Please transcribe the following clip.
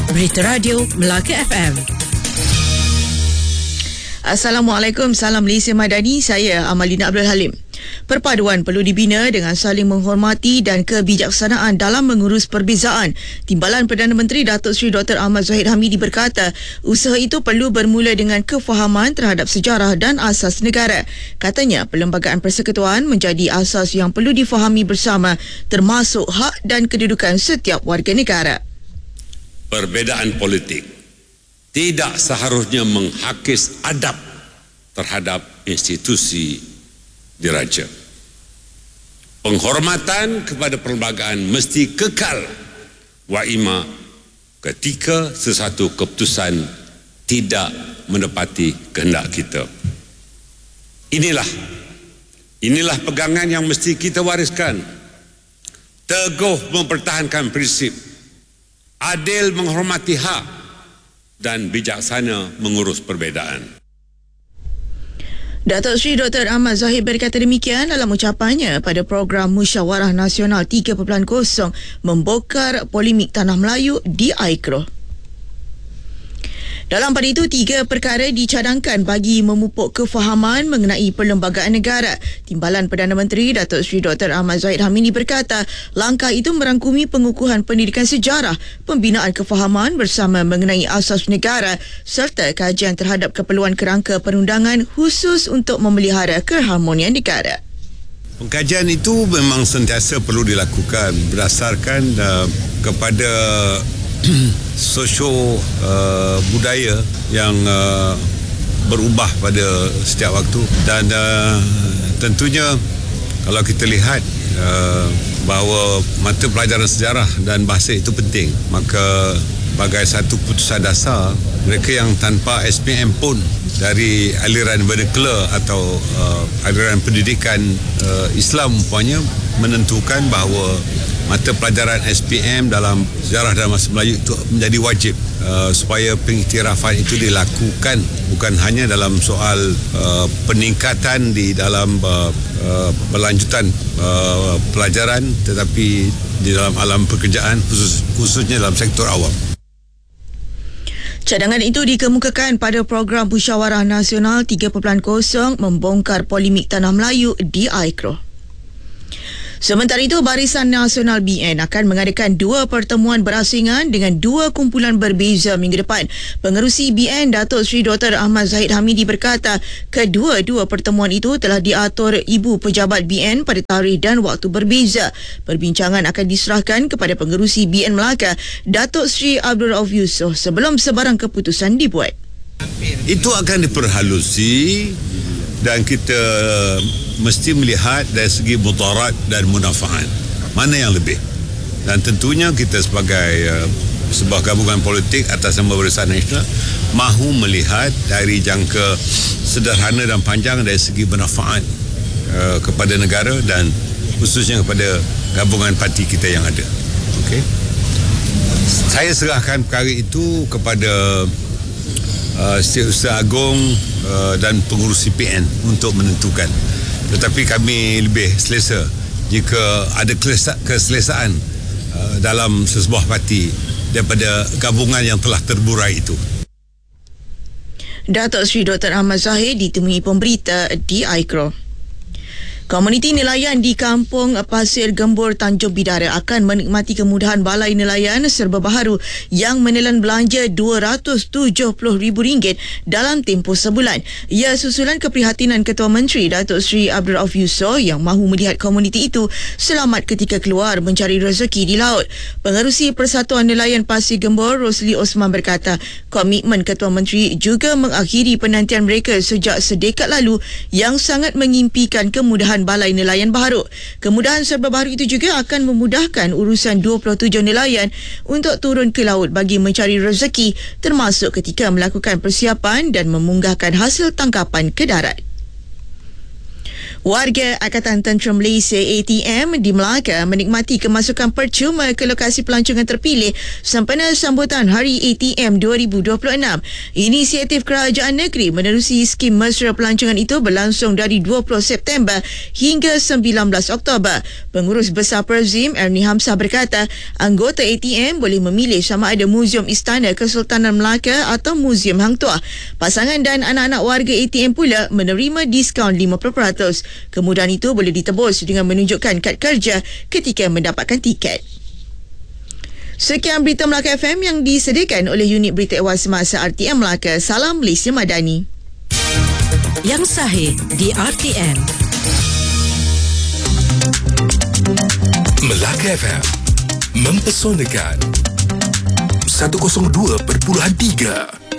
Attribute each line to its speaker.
Speaker 1: Berita Radio Melaka FM.
Speaker 2: Assalamualaikum, salam Malaysia Madani. Saya Amalina Abdul Halim. Perpaduan perlu dibina dengan saling menghormati dan kebijaksanaan dalam mengurus perbezaan. Timbalan Perdana Menteri Datuk Seri Dr. Ahmad Zahid Hamidi berkata, usaha itu perlu bermula dengan kefahaman terhadap sejarah dan asas negara. Katanya, perlembagaan persekutuan menjadi asas yang perlu difahami bersama, termasuk hak dan kedudukan setiap warga negara.
Speaker 3: Perbezaan politik tidak seharusnya menghakis adab terhadap institusi diraja. Penghormatan kepada perlembagaan mesti kekal waima ketika sesuatu keputusan tidak menepati kehendak kita. Inilah pegangan yang mesti kita wariskan. Teguh mempertahankan prinsip, adil menghormati hak dan bijaksana mengurus perbezaan.
Speaker 2: Datuk Seri Dr. Ahmad Zahid berkata demikian dalam ucapannya pada program Musyawarah Nasional 3.0 membongkar polemik Tanah Melayu di AICRO. Dalam pada itu, 3 perkara dicadangkan bagi memupuk kefahaman mengenai perlembagaan negara. Timbalan Perdana Menteri Datuk Seri Dr. Ahmad Zahid Hamidi berkata, langkah itu merangkumi pengukuhan pendidikan sejarah, pembinaan kefahaman bersama mengenai asas negara serta kajian terhadap keperluan kerangka perundangan khusus untuk memelihara keharmonian negara.
Speaker 4: Pengkajian itu memang sentiasa perlu dilakukan berdasarkan kepada budaya yang berubah pada setiap waktu dan tentunya kalau kita lihat bahawa mata pelajaran sejarah dan bahasa itu penting, maka sebagai satu putusan dasar, mereka yang tanpa SPM pun dari aliran vernacular atau aliran pendidikan Islam umpamanya menentukan bahawa mata pelajaran SPM dalam sejarah dan bahasa Melayu itu menjadi wajib supaya pengiktirafan itu dilakukan bukan hanya dalam soal peningkatan di dalam berlanjutan pelajaran tetapi di dalam alam pekerjaan khususnya dalam sektor awam.
Speaker 2: Cadangan itu dikemukakan pada program Musyawarah Nasional 3.0 membongkar polemik Tanah Melayu di AICRO. Sementara itu, Barisan Nasional BN akan mengadakan 2 pertemuan berasingan dengan 2 kumpulan berbeza minggu depan. Pengerusi BN Datuk Seri Dr. Ahmad Zahid Hamidi berkata, kedua-dua pertemuan itu telah diatur ibu pejabat BN pada tarikh dan waktu berbeza. Perbincangan akan diserahkan kepada pengerusi BN Melaka, Datuk Seri Abdul Rauf Yusof, sebelum sebarang keputusan dibuat.
Speaker 4: Itu akan diperhalusi dan kita mesti melihat dari segi mudarat dan munafaat mana yang lebih, dan tentunya kita sebagai sebuah gabungan politik atas nama Barisan Nasional mahu melihat dari jangka sederhana dan panjang dari segi manfaat kepada negara dan khususnya kepada gabungan parti kita yang ada. Okey, saya serahkan perkara itu kepada Setiausaha Agong dan pengurusi PN untuk menentukan. Tetapi kami lebih selesa jika ada keselesaan dalam sesebuah parti daripada gabungan yang telah terburai itu.
Speaker 2: Datuk Seri Dr. Ahmad Zahid ditemui pemberita di AICRO. Komuniti nelayan di Kampung Pasir Gembur Tanjung Bidara akan menikmati kemudahan balai nelayan serba baharu yang menelan belanja RM270,000 dalam tempoh sebulan. Ia susulan keprihatinan Ketua Menteri Datuk Seri Abdul Rauf Yusof yang mahu melihat komuniti itu selamat ketika keluar mencari rezeki di laut. Pengerusi Persatuan Nelayan Pasir Gembur Rosli Osman berkata, komitmen Ketua Menteri juga mengakhiri penantian mereka sejak sedekad lalu yang sangat mengimpikan kemudahan balai nelayan baharu. Kemudahan serba baharu itu juga akan memudahkan urusan 27 nelayan untuk turun ke laut bagi mencari rezeki, termasuk ketika melakukan persiapan dan memunggahkan hasil tangkapan ke darat. Warga Angkatan Tentera Malaysia ATM di Melaka menikmati kemasukan percuma ke lokasi pelancongan terpilih sempena sambutan Hari ATM 2026. Inisiatif kerajaan negeri menerusi skim mesra pelancongan itu berlangsung dari 20 September hingga 19 Oktober. Pengurus Besar Perzim Ernie Hamzah berkata, anggota ATM boleh memilih sama ada Muzium Istana Kesultanan Melaka atau Muzium Hang Tuah. Pasangan dan anak-anak warga ATM pula menerima diskaun 50%. Kemudahan itu boleh ditebus dengan menunjukkan kad kerja ketika mendapatkan tiket. Sekian berita Melaka FM yang disediakan oleh unit berita awal semasa RTM Melaka. Salam Malaysia Madani.
Speaker 1: Yang sahih di RTM.
Speaker 5: Melaka FM mempesonakan 102.3